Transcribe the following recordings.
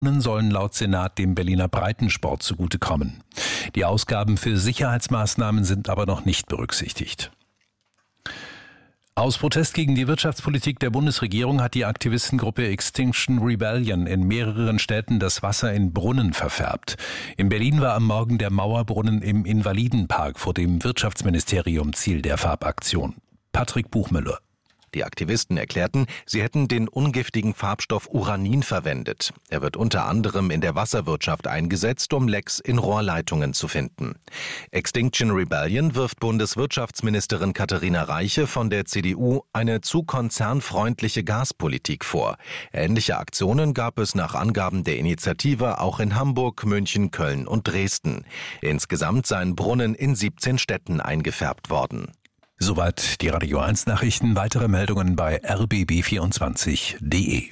sollen laut Senat dem Berliner Breitensport zugutekommen. Die Ausgaben für Sicherheitsmaßnahmen sind aber noch nicht berücksichtigt. Aus Protest gegen die Wirtschaftspolitik der Bundesregierung hat die Aktivistengruppe Extinction Rebellion in mehreren Städten das Wasser in Brunnen verfärbt. In Berlin war am Morgen der Mauerbrunnen im Invalidenpark vor dem Wirtschaftsministerium Ziel der Farbaktion. Patrick Buchmüller. Die Aktivisten erklärten, sie hätten den ungiftigen Farbstoff Uranin verwendet. Er wird unter anderem in der Wasserwirtschaft eingesetzt, um Lecks in Rohrleitungen zu finden. Extinction Rebellion wirft Bundeswirtschaftsministerin Katharina Reiche von der CDU eine zu konzernfreundliche Gaspolitik vor. Ähnliche Aktionen gab es nach Angaben der Initiative auch in Hamburg, München, Köln und Dresden. Insgesamt seien Brunnen in 17 Städten eingefärbt worden. Soweit die Radio 1 Nachrichten. Weitere Meldungen bei rbb24.de.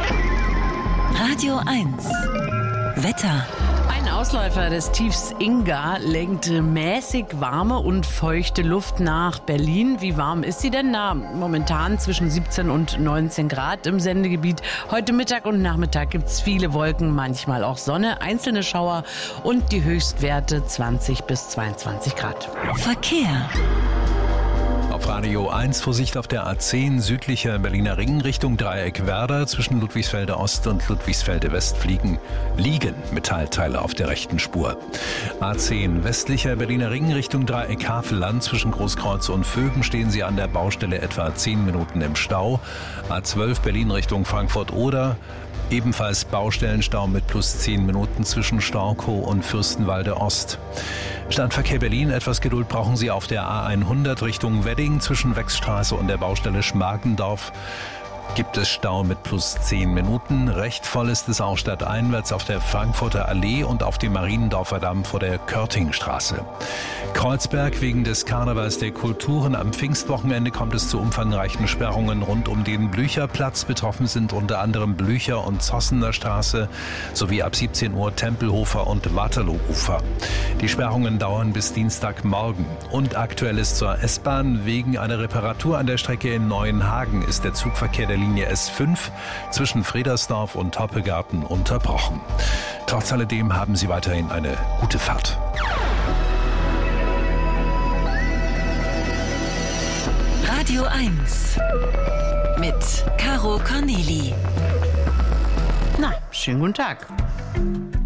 Radio 1 Wetter. Ein Ausläufer des Tiefs Inga lenkt mäßig warme und feuchte Luft nach Berlin. Wie warm ist sie denn da? Momentan zwischen 17 und 19 Grad im Sendegebiet. Heute Mittag und Nachmittag gibt es viele Wolken, manchmal auch Sonne, einzelne Schauer und die Höchstwerte 20 bis 22 Grad. Verkehr. Auf Radio 1 Vorsicht auf der A10 südlicher Berliner Ring Richtung Dreieck Werder. Zwischen Ludwigsfelde Ost und Ludwigsfelde West liegen Metallteile auf der rechten Spur. A10 westlicher Berliner Ring Richtung Dreieck Havelland. Zwischen Großkreuz und Vögen stehen Sie an der Baustelle etwa 10 Minuten im Stau. A12 Berlin Richtung Frankfurt-Oder. Ebenfalls Baustellenstau mit plus 10 Minuten zwischen Storkow und Fürstenwalde Ost. Stadtverkehr Berlin, etwas Geduld brauchen Sie auf der A100 Richtung Wedding zwischen Wechsstraße und der Baustelle Schmargendorf. Gibt es Stau mit plus 10 Minuten. Recht voll ist es auch stadteinwärts auf der Frankfurter Allee und auf dem Mariendorfer Damm vor der Körtingstraße. Kreuzberg wegen des Karnevals der Kulturen. Am Pfingstwochenende kommt es zu umfangreichen Sperrungen rund um den Blücherplatz. Betroffen sind unter anderem Blücher- und Zossener Straße sowie ab 17 Uhr Tempelhofer und Waterloo-Ufer. Die Sperrungen dauern bis Dienstagmorgen. Und aktuell ist zur S-Bahn. Wegen einer Reparatur an der Strecke in Neuenhagen ist der Zugverkehr der Linie S5 zwischen Fredersdorf und Toppegarten unterbrochen. Trotz alledem haben Sie weiterhin eine gute Fahrt. Radio 1 mit Caro Corneli. Na, schönen guten Tag.